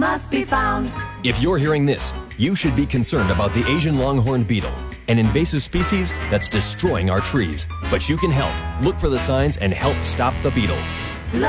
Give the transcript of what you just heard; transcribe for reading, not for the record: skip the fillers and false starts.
must be found. If you're hearing this, you should be concerned about the Asian longhorn beetle, an invasive species that's destroying our trees. But you can help. Look for the signs and help stop the beetle.